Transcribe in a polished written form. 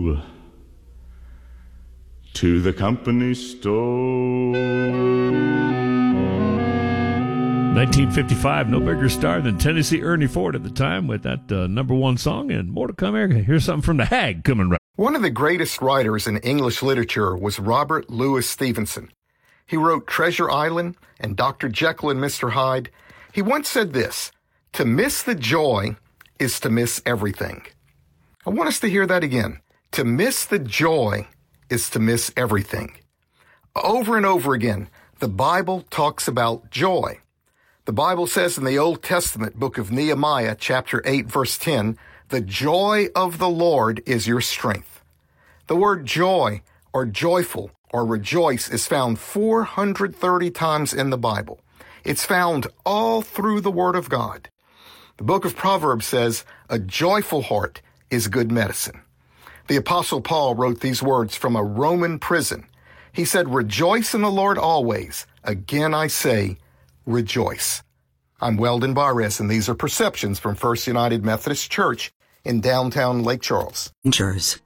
to the company store. 1955, no bigger star than Tennessee Ernie Ford at the time with that number one song, and more to come here. Here's something from the Hag coming right. One of the greatest writers in English literature was Robert Louis Stevenson. He wrote Treasure Island and Dr. Jekyll and Mr. Hyde. He once said this: "To miss the joy is to miss everything." I want us to hear that again. To miss the joy is to miss everything. Over and over again, the Bible talks about joy. The Bible says in the Old Testament book of Nehemiah, chapter 8, verse 10, "The joy of the Lord is your strength." The word joy or joyful or rejoice is found 430 times in the Bible. It's found all through the Word of God. The book of Proverbs says, "A joyful heart is good medicine." The Apostle Paul wrote these words from a Roman prison. He said, "Rejoice in the Lord always. Again I say, rejoice." I'm Weldon Barres, and these are Perceptions from First United Methodist Church in downtown Lake Charles.